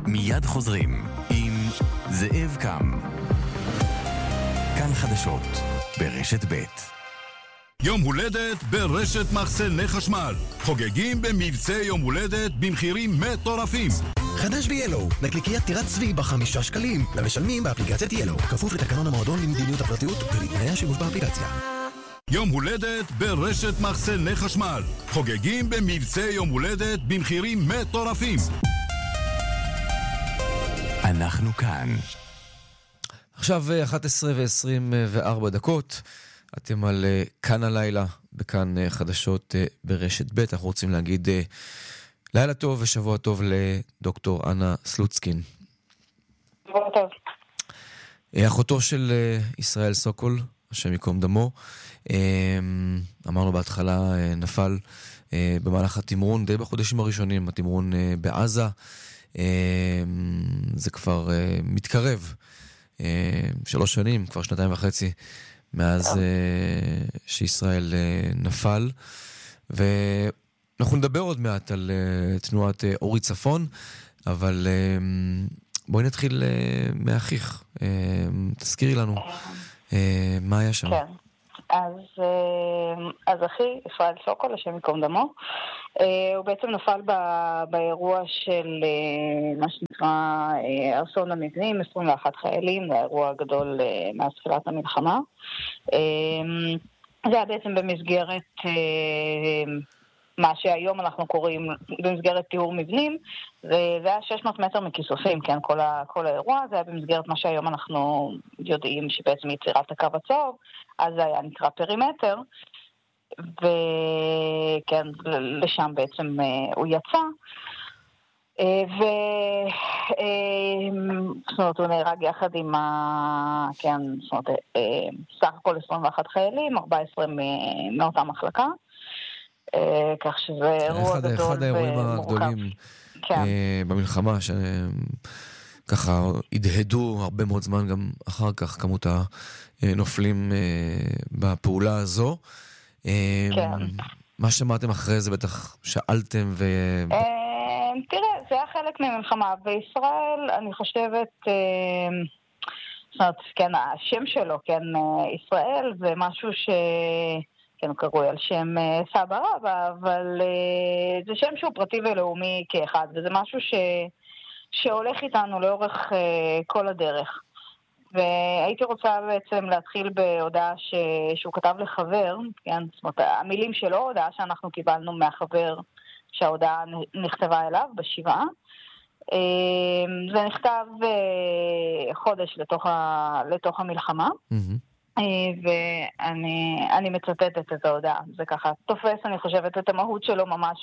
מיד חוזרים עם זאב קם. כאן חדשות ברשת ב'. יום הולדת ברשת מחסני חשמל. חוגגים במבצע יום הולדת במחירים מטורפים. חדש ביאלו, נקליקיית טירת צבי ב5 שקלים. למשלמים באפליקציית יאלו, כפוף לתקנון המועדון למדיניות הפרטיות ולתנאי השימוש באפליקציה. יום הולדת ברשת מחסני חשמל. חוגגים במבצע יום הולדת במחירים מטורפים. אנחנו כאן. עכשיו 11:24. אתם על כאן הלילה, בכאן חדשות ברשת ב'. אנחנו רוצים להגיד לילה טוב ושבוע טוב לדוקטור אנה סלוצקין. שבוע טוב. אחותו של ישראל סוקול, השם יקום דמו. אמרנו בהתחלה, נפל במהלך התמרון, די בחודשים הראשונים, התמרון בעזה. זה כבר מתקרב 3 שנים, כבר 2.5 מאז שישראל נפל, ואנחנו נדבר עוד מעט על תנועת אורי צפון, אבל בואי נתחיל מאחיך. תזכירי לנו מה היה שם. כן. אז אחי, ישראל סוקול, השם יקום דמו, הוא בעצם נפל באירוע של מה שנקרא אסון המבנים, 21 חיילים, זה האירוע הגדול מאז תחילת המלחמה. זה היה בעצם במסגרת מה שהיום אנחנו קוראים במסגרת טיהור מבנים, זה היה 600 מטר מכיסופים, כן, כל האירוע, זה היה במסגרת מה שהיום אנחנו יודעים שבעצם יצירת הקו הצהוב, אז זה היה נקרא פרימטר, וכן, לשם בעצם הוא יצא, זאת אומרת, הוא נהרג יחד עם כן, זאת אומרת, סך הכל 21 חיילים, 14 מאותה מחלקה, כך שזה אירוע גדול אחד האירועים הגדולים במלחמה, שככה הדהדו הרבה מאוד זמן גם אחר כך כמות הנופלים בפעולה הזו. מה שמעתם אחרי זה? בטח שאלתם תראה, זה היה חלק ממלחמה בישראל, אני חושבת, זאת אומרת, כן, השם שלו, כן, ישראל, זה משהו כן, הוא קרוי על שם סבא רבא, אבל זה שם שהוא פרטי ולאומי כאחד, וזה משהו שהולך איתנו לאורך כל הדרך. והייתי רוצה בעצם להתחיל בהודעה שהוא כתב לחבר, כן, זאת אומרת, המילים שלו, הודעה שאנחנו קיבלנו מהחבר שההודעה נכתבה אליו בשבעה. זה נכתב חודש לתוך המלחמה. ואני מצטטת את ההודעה. זה ככה תופס, אני חושבת, את המהות שלו ממש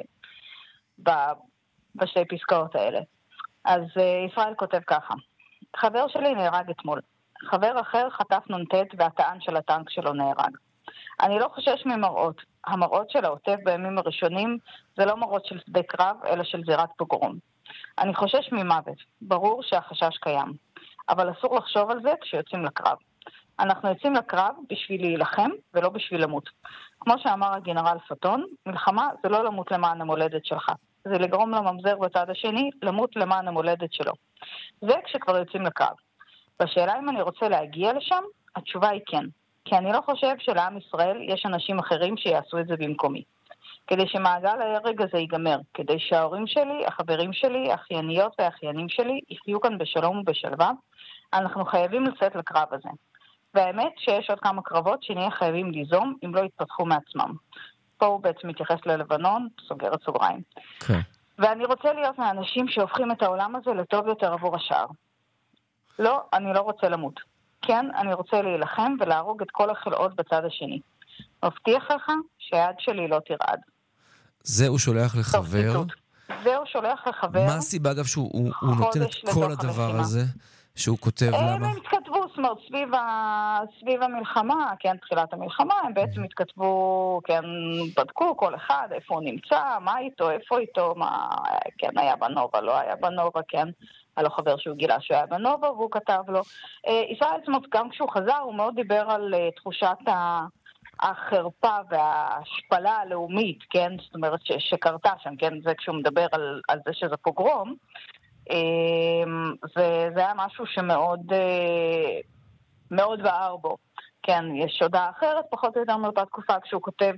בשתי פסקאות האלה. אז ישראל כותב ככה: חבר שלי נהרג אתמול. חבר אחר חטף נונטט והטען של הטנק שלו נהרג. אני לא חושש ממראות. המראות של העוטף בימים הראשונים זה לא מראות של שדה קרב, אלא של זירת פוגרום. אני חושש ממוות. ברור שהחשש קיים. אבל אסור לחשוב על זה כשיוצאים לקרב. אנחנו יוצאים לקרב בשביל להילחם ולא בשביל למות. כמו שאמר הגנרל פטון, מלחמה זה לא למות למען המולדת שלך. זה לגרום לממזר בצד השני למות למען המולדת שלו. זה כשכבר יוצאים לקרב. בשאלה אם אני רוצה להגיע לשם, התשובה היא כן. כי אני לא חושב שלעם ישראל יש אנשים אחרים שיעשו את זה במקומי. כדי שמעגל ההרג הזה ייגמר, כדי שההורים שלי, החברים שלי, האחייניות והאחיינים שלי יחיו כאן בשלום ובשלווה, אנחנו חייבים לצאת לקרב הזה. והאמת שיש עוד כמה קרבות שנהיה חייבים ליזום אם לא יתפתחו מעצמם. פה הוא בעצם מתייחס ללבנון, סוגר את סוגריים. כן. ואני רוצה להיות מהאנשים שהופכים את העולם הזה לטוב יותר עבור השאר. לא, אני לא רוצה למות. כן, אני רוצה להילחם ולהרוג את כל החלאות בצד השני. מבטיח לך שהיד שלי לא תרעד. זה הוא שולח לחבר? זה הוא שולח לחבר. מה הסיבה אגב שהוא נותן את כל הדבר הזה? שהוא כותב למה? הם התכתבו, זאת אומרת, סביב המלחמה, כן, תחילת המלחמה, הם בעצם התכתבו, כן, בדקו כל אחד, איפה הוא נמצא, מה איתו, איפה איתו, מה, כן, היה בנובה, לא היה בנובה, כן, היה לו חבר שהוא גילה שהוא היה בנובה, והוא כתב לו. ישראל, זאת אומרת, גם כשהוא חזר, הוא מאוד דיבר על תחושת החרפה וההשפלה הלאומית, כן, זאת אומרת, שקרתה שם, כן, זה כשהוא מדבר על זה שזה פוגרום, וזה היה משהו שמאוד מאוד בער בו. כן, יש הודעה אחרת, פחות או יותר מאותה תקופה, כשהוא כותב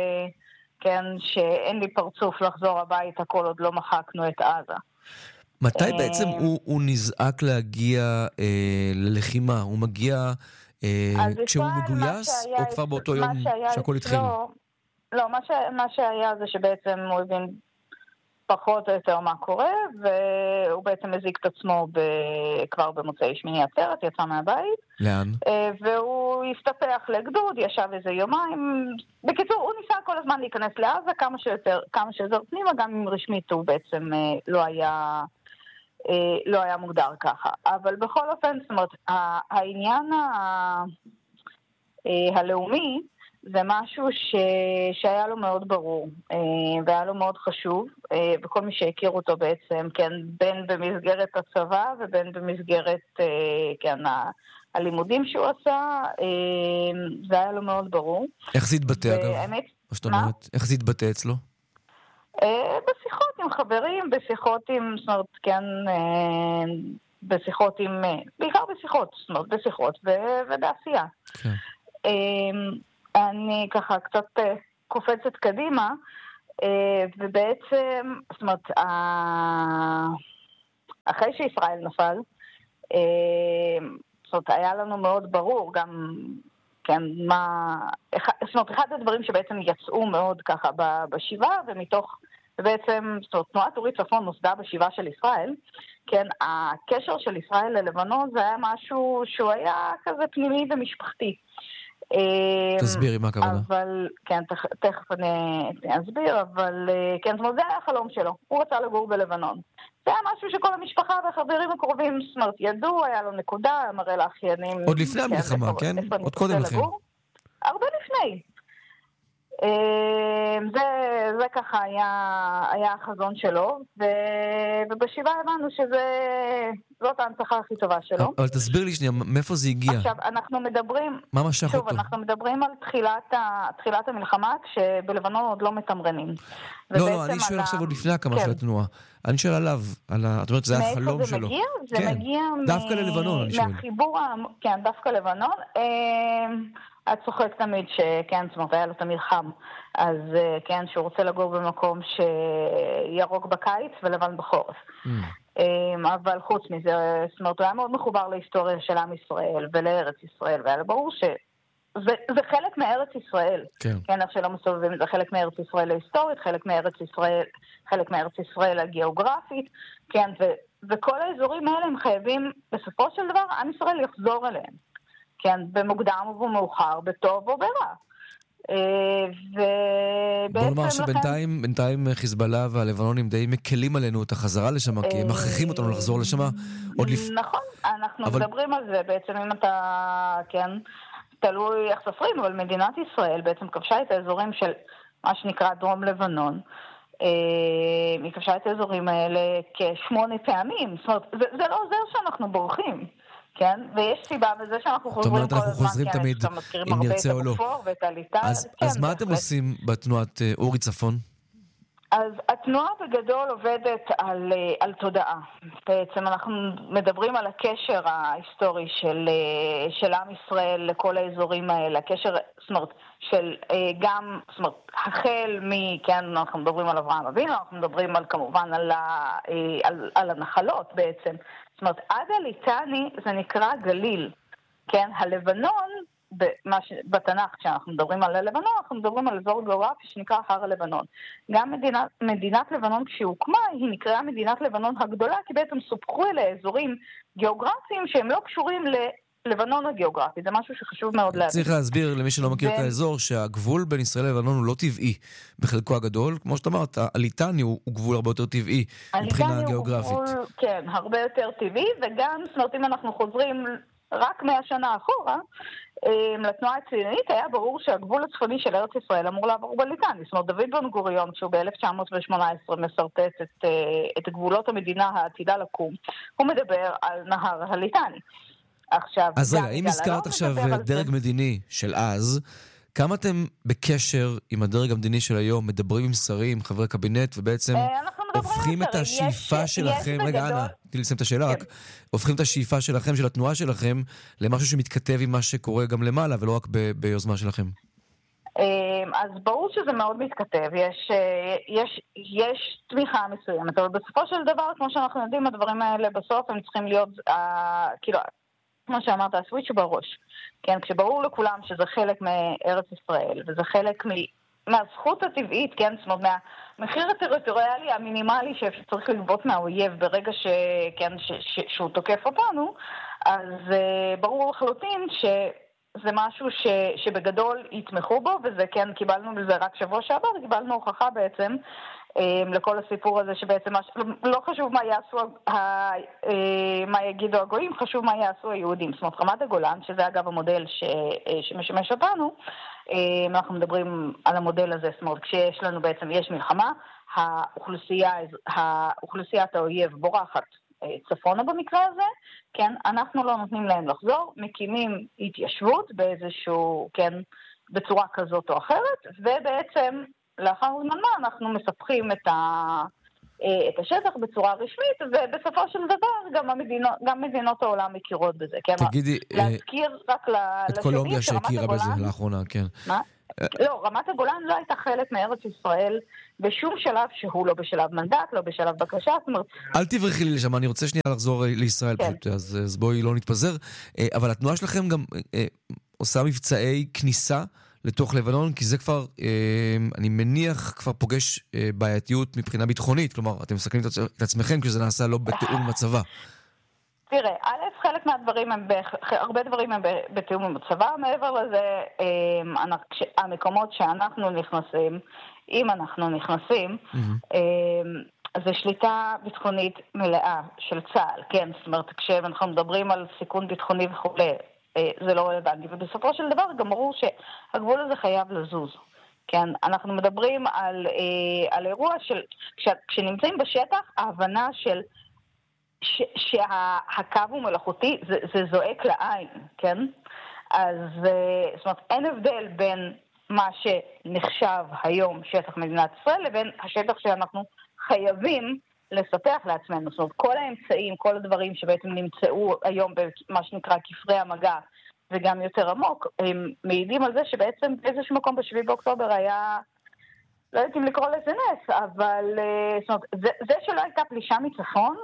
שאין לי פרצוף לחזור הביתה כל עוד לא מחקנו את עזה. מתי בעצם הוא נזעק להגיע ללחימה? הוא מגיע כשהוא מגויס, או כבר באותו יום שהכל התחיל? לא, מה שהיה זה שבעצם הוא הבין פחות או יותר מה קורה, והוא בעצם הזיק את עצמו כבר במוצאי שמיני עצרת, יצא מהבית. לאן? והוא הסתפח לגדוד, ישב איזה יומיים. בקיצור, הוא ניסה כל הזמן להיכנס לעזה כמה שיותר פנימה, גם אם רשמית הוא בעצם לא היה מוגדר ככה. אבל בכל אופן, זאת אומרת, העניין הלאומי, זה משהו שהיה לו מאוד ברור, והיה לו מאוד חשוב, וכל מי שהכיר אותו בעצם, כן, בין במסגרת הצבא, ובין במסגרת, כן, הלימודים שהוא עשה, זה היה לו מאוד ברור. איך זה התבטא, אגב? מה שאת אומרת? איך זה התבטא אצלו? בשיחות עם חברים, בשיחות עם, זאת אומרת, כן, בשיחות עם, בעיקר בשיחות, זאת אומרת, בשיחות ובעשייה. כן. אני ככה קצת קופצת קדימה, ובעצם, זאת אומרת, אחרי שישראל נפל, זאת אומרת, היה לנו מאוד ברור גם, כן, זאת אומרת, אחד הדברים שבעצם יצאו מאוד ככה בשבעה, ומתוך, ובעצם, זאת אומרת, תנועת אורי צפון נוסדה בשבעה של ישראל, כן, הקשר של ישראל ללבנון זה היה משהו שהוא היה כזה פנימי ומשפחתי. תסבירי מה הכוונה. אבל, כן, תכף אני אסביר, אבל כן, זאת אומרת, זה היה החלום שלו. הוא רצה לגור בלבנון. זה היה משהו שכל המשפחה והחברים הקרובים, זאת אומרת, ידעו, היה לו נקודה, מראה לאחיינים. עוד לפני המלחמה, כן? עוד קודם לכן. הרבה לפני. זה ככה היה החזון שלו, ובשבעה הבנו זאת ההנצחה הכי טובה שלו. אבל תסביר לי שנייה, מאיפה זה הגיע? עכשיו, אנחנו מדברים, מה משך אותו? אנחנו מדברים על תחילת המלחמה, כשבלבנון עוד לא מתמרנים. לא, אני שואל עכשיו עוד לפני הקמה של התנועה. אני שואל עליו, את אומרת, זה היה החלום שלו. זה מגיע דווקא ללבנון, אני שואל. מהחיבור, כן, דווקא לבנון. את צוחק תמיד שכן, זאת אומרת, היה לו תמיד חם. אז כן, שהוא רוצה לגור במקום שירוק בקיץ ולבן בחורף. אבל חוץ מזה, זאת אומרת, הוא היה מאוד מחובר להיסטוריה של עם ישראל ולארץ ישראל, והיה ברור שזה חלק מארץ ישראל. כן, איך שלא מסובבים, זה חלק מארץ ישראל ההיסטורית, חלק מארץ ישראל הגיאוגרפית, כן, וכל האזורים האלה הם חייבים, בסופו של דבר, עם ישראל יחזור אליהם. כן, במוקדם ובמאוחר, בטוב או ברע. בוא נאמר שבינתיים חיזבאללה והלבנונים די מקלים עלינו את החזרה לשם, כי הם מכריחים אותנו לחזור לשם. נכון, אנחנו מדברים על זה, בעצם אם אתה, כן, תלוי איך ספרים, אבל מדינת ישראל בעצם כבשה את האזורים של מה שנקרא דרום לבנון. היא כבשה את האזורים האלה כ8 פעמים. זאת אומרת, זה לא עוזר שאנחנו בורחים. כן, ויש סיבה בזה שאנחנו חוזרים כל הזמן. אנחנו חוזרים תמיד, אם נרצה או לא. אז מה אתם עושים בתנועת אורי צפון? אז התנועה בגדול עובדת על תודעה. בעצם אנחנו מדברים על הקשר ההיסטורי של עם ישראל לכל האזורים האלה. הקשר, זאת אומרת, של גם, זאת אומרת, החל כן, אנחנו מדברים על אברהם אבינו, אנחנו מדברים כמובן על הנחלות בעצם. זאת אומרת, עד הליטני זה נקרא גליל. כן, הלבנון, בתנ"ך, כשאנחנו מדברים על הלבנון, אנחנו מדברים על אזור גיאוגרפי שנקרא הר הלבנון. גם מדינת לבנון כשהוקמה, היא נקראה מדינת לבנון הגדולה, כי בעצם סופחו אליה אזורים גיאוגרפיים שהם לא קשורים ללבנון הגיאוגרפית. זה משהו שחשוב מאוד להבין. צריך להסביר למי שלא מכיר את האזור, שהגבול בין ישראל ללבנון הוא לא טבעי בחלקו הגדול. כמו שאתה אמרת, הליטני הוא גבול הרבה יותר טבעי מבחינה גיאוגרפית. כן, הרבה יותר טבעי, וגם, זאת אומרת, אם אנחנו חוזרים רק 100 שנה אחורה, לתנועה הציונית היה ברור שהגבול הצפוני של ארץ ישראל אמור לעבור בליטני. זאת אומרת, דוד בן גוריון, כשהוא ב-1918 מסרטט את גבולות המדינה העתידה לקום, הוא מדבר על נהר הליטני. עכשיו, אז רגע, אם הזכרת עכשיו דרג מדיני של אז, כמה אתם בקשר עם הדרג המדיני של היום, מדברים עם שרים, חברי קבינט, ובעצם הופכים את השאיפה שלכם, רגע, אנה, תני לסיים את השאלה, רק הופכים את השאיפה שלכם, של התנועה שלכם, למשהו שמתכתב עם מה שקורה גם למעלה, ולא רק ביוזמה שלכם. אז ברור שזה מאוד מתכתב, יש תמיכה מסוימת, אבל בסופו של דבר, כמו שאנחנו יודעים, הדברים האלה בסוף הם צריכים להיות, כאילו, כמו שאמרת, הסוויץ' בראש. כן, כשברור לכולם שזה חלק מארץ ישראל, וזה חלק מהזכות הטבעית, כן, זאת אומרת, מהמחיר הטריטוריאלי המינימלי שצריך לגבות מהאויב ברגע שהוא תוקף אותנו, אז ברור לחלוטין זה משהו שבגדול יתמכו בו, וזה כן, קיבלנו בזה רק שבוע שעבר, קיבלנו הוכחה בעצם לכל הסיפור הזה שבעצם לא חשוב מה יגידו הגויים, חשוב מה יעשו היהודים. זאת אומרת, רמת הגולן, שזה אגב המודל שמשמש אותנו, אנחנו מדברים על המודל הזה, זאת אומרת, כשיש לנו בעצם, יש מלחמה, אוכלוסיית האויב בורחת צפונה במקרה הזה, כן, אנחנו לא נותנים להם לחזור, מקימים התיישבות באיזשהו, כן, בצורה כזאת או אחרת, ובעצם לאחר זמן מה אנחנו מספחים את השטח בצורה רשמית, ובסופו של דבר גם מדינות העולם מכירות בזה. כן, תגידי, להזכיר רק את קולומביה שהכירה בזה לאחרונה, כן. מה? לא, רמת הגולן לא הייתה חלק מארץ ישראל בשום שלב שהוא, לא בשלב מנדט, לא בשלב בקשה. אל תברחי לי לשם, אני רוצה שנייה לחזור לישראל פשוט, אז בואי לא נתפזר. אבל התנועה שלכם גם עושה מבצעי כניסה לתוך לבנון, כי זה כבר, אני מניח, כבר פוגש בעייתיות מבחינה ביטחונית, כלומר, אתם מסכנים את עצמכם כשזה נעשה לא בתיאום עם הצבא. תראה, חלק מהדברים הרבה דברים הם בתיאום עם הצבא, מעבר לזה, המקומות שאנחנו נכנסים, אם אנחנו נכנסים, זה שליטה ביטחונית מלאה של צה"ל, כן, זאת אומרת, כשאנחנו מדברים על סיכון ביטחוני וכו', זה לא רלוונטי, ובסופו של דבר גם ברור שהגבול הזה חייב לזוז. כן, אנחנו מדברים על אירוע של, כשנמצאים בשטח, ההבנה של שהקו הוא מלאכותי, זה זועק לעין, כן? אז זאת אומרת, אין הבדל בין מה שנחשב היום שטח מדינת ישראל, לבין השטח שאנחנו חייבים לספח לעצמנו. זאת אומרת, כל האמצעים, כל הדברים שבעצם נמצאו היום במה שנקרא כפרי המגע, וגם יותר עמוק, הם מעידים על זה שבעצם באיזשהו מקום ב7 באוקטובר היה, לא יודעת אם לקרוא לזה נס, אבל זאת אומרת, זה שלא הייתה פלישה מצפון,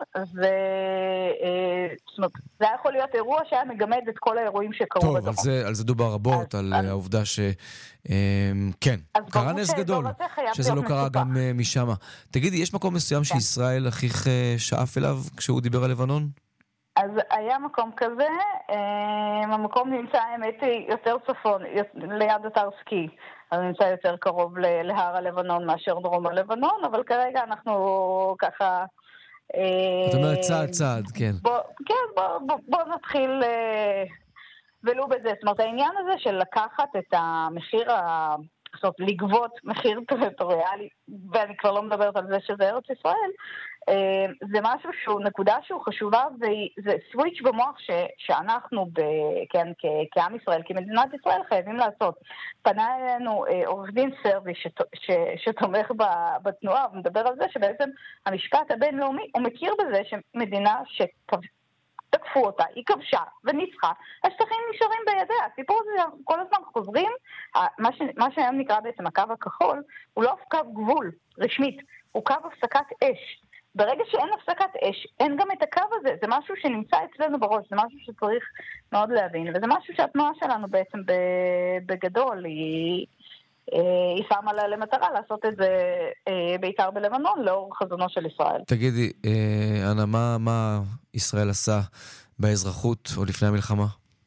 זאת אומרת, זה היה יכול להיות אירוע שהיה מגמד את כל האירועים שקרו טוב, בדרום. על זה דובר רבות, על העובדה כן, קרה נס גדול, שזה לא קרה גם משם. תגידי, יש מקום מסוים שישראל הכי שאף אליו כשהוא דיבר על לבנון? אז היה מקום כזה, המקום נמצא האמת יותר צפון, ליד אתר סקי, אז נמצא יותר קרוב להר הלבנון מאשר דרום הלבנון, אבל כרגע אנחנו ככה... זאת אומרת צעד, כן. כן, בוא נתחיל ולו בזה. זאת אומרת, העניין הזה של לקחת את המחיר, זאת אומרת, לגבות מחיר טריטוריאלי, ואני כבר לא מדברת על זה שזה ארץ ישראל, זה משהו שהוא נקודה שהוא חשובה, וזה סוויץ' במוח שאנחנו כן, כעם ישראל, כמדינת ישראל חייבים לעשות. פנה אלינו עורך דין סרבי שתומך בתנועה, ומדבר על זה שבעצם המשפט הבינלאומי, הוא מכיר בזה שמדינה שתקפו אותה, היא כבשה וניצחה, השטחים נשארים בידיה. הסיפור הזה כל הזמן חוזרים, מה שהיום נקרא בעצם הקו הכחול, הוא לא קו גבול רשמית, הוא קו הפסקת אש. ברגע שאין הפסקת אש, אין גם את הקו הזה. זה משהו שנמצא אצלנו בראש, זה משהו שצריך מאוד להבין, וזה משהו שהתנועה שלנו בעצם בגדול, היא שמה לה למטרה לעשות את זה בעיקר בלבנון, לאור חזונו של ישראל. תגידי, אנה, מה ישראל עשה באזרחות או לפני המלחמה?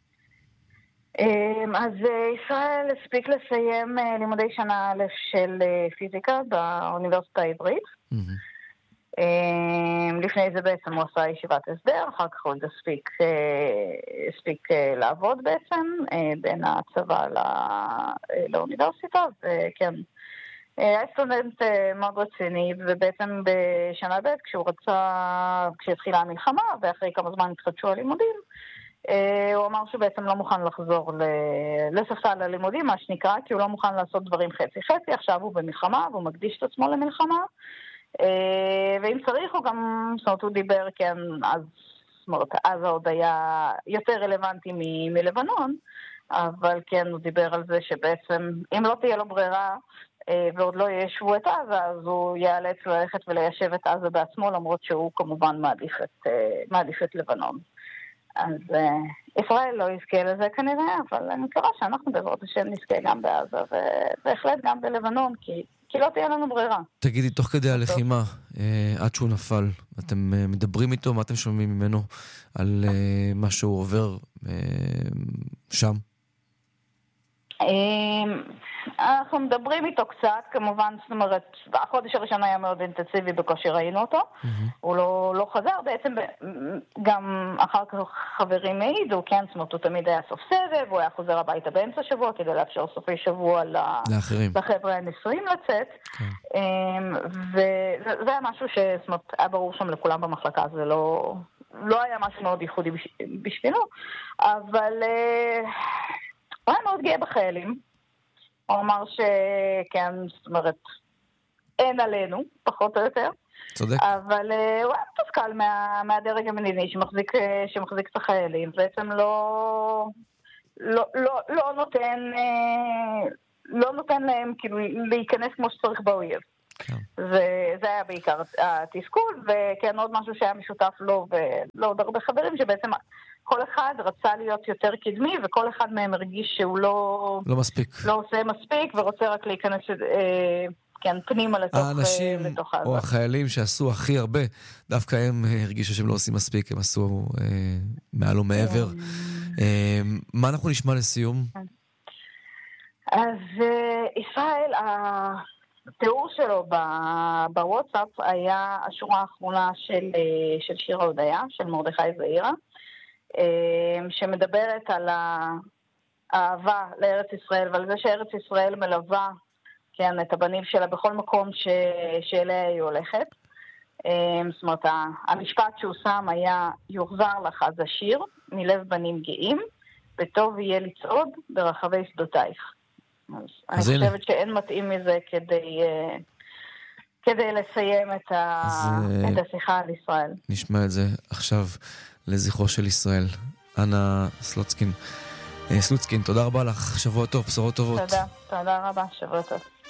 אז ישראל הספיק לסיים לימודי שנה א' של פיזיקה באוניברסיטה העברית. לפני זה בעצם הוא עשה ישיבת הסדר, אחר כך הוא הספיק לעבוד בעצם בין הצבא לאוניברסיטה, וכן, היה סטודנט מאוד רציני, ובעצם בשנה ב' כשהתחילה המלחמה ואחרי כמה זמן התחדשו הלימודים, הוא אמר שהוא בעצם לא מוכן לחזור לספסל הלימודים, מה שנקרא, כי הוא לא מוכן לעשות דברים חצי-חצי, עכשיו הוא במלחמה והוא מקדיש את עצמו למלחמה, ואם צריך הוא גם, זאת אומרת, הוא דיבר, כן, אז, זאת אומרת, אז עוד היה יותר רלוונטי מלבנון, אבל כן, הוא דיבר על זה שבעצם, אם לא תהיה לו ברירה, ועוד לא ישבו את עזה, אז הוא ייאלץ ללכת וליישב את עזה בעצמו, למרות שהוא כמובן מעדיף את לבנון. אז ישראל לא יזכה לזה כנראה, אבל אני מקווה שאנחנו בעזרת השם נזכה גם בעזה, ובהחלט גם בלבנון, כי לא תהיה לנו ברירה. תגידי, תוך כדי הלחימה, עד שהוא נפל, אתם מדברים איתו, מה אתם שומעים ממנו על מה שהוא עובר שם? אנחנו מדברים איתו קצת, כמובן, זאת אומרת, החודש הראשון היה מאוד אינטנסיבי, בקושי ראינו אותו, הוא לא חזר, בעצם גם אחר כך חברים העידו, כן, זאת אומרת, הוא תמיד היה סוף סבב, הוא היה חוזר הביתה באמצע שבוע, כדי לאפשר סופי שבוע לחבר'ה הנשואים לצאת, וזה היה משהו שזאת אומרת, היה ברור שם לכולם במחלקה, זה לא היה משהו מאוד ייחודי בשבילו, אבל הוא היה מאוד גאה בחיילים, הוא אמר שכן, זאת אומרת, אין עלינו, פחות או יותר. צודק. אבל הוא היה מתוסכל מהדרג המדיני שמחזיק את החיילים, בעצם לא נותן להם כאילו להיכנס כמו שצריך באויב. וזה היה בעיקר התסכול, וכן עוד משהו שהיה משותף לו ולעוד הרבה חברים, שבעצם כל אחד רצה להיות יותר קדמי, וכל אחד מהם הרגיש שהוא לא עושה מספיק, ורוצה רק להיכנס כן, פנימה לתוך האנשים או החיילים שעשו הכי הרבה, דווקא הם הרגישו שהם לא עושים מספיק, הם עשו מעל ומעבר. מה אנחנו נשמע לסיום? אז ישראל, התיאור שלו בוואטסאפ היה השורה האחרונה של שיר ההודיה, של מרדכי זעירא, שמדברת על האהבה לארץ ישראל, ועל זה שארץ ישראל מלווה, כן, את הבנים שלה בכל מקום שאליה היא הולכת. זאת אומרת, המשפט שהוא שם היה, יוחזר לך אז השיר, מלב בנים גאים, וטוב יהיה לצעוד ברחבי שדותייך. אני חושבת שאין מתאים מזה כדי לסיים את השיחה על ישראל. נשמע את זה עכשיו לזכרו של ישראל. אנה סלוצקין, תודה רבה לך, שבוע טוב, בשורות טובות. תודה רבה, שבוע טוב.